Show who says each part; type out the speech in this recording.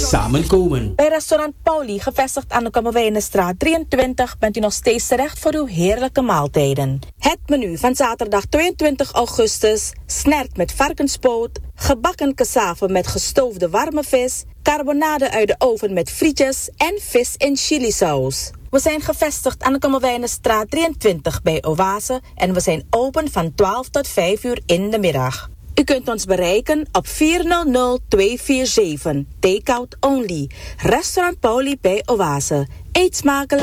Speaker 1: samenkomen.
Speaker 2: Bij restaurant Pauli, gevestigd aan de Kammerwijnenstraat 23, bent u nog steeds terecht voor uw heerlijke maaltijden. Het menu van zaterdag 22 augustus snert met varkenspoot, gebakken cassave met gestoofde warme vis, carbonade uit de oven met frietjes en vis in chilisaus. We zijn gevestigd aan de Kammerwijnenstraat 23 bij Oase en we zijn open van 12 tot 5 uur in de middag. U kunt ons bereiken op 400-247, take-out only. Restaurant Pauli bij Oase. Eet smakelijk.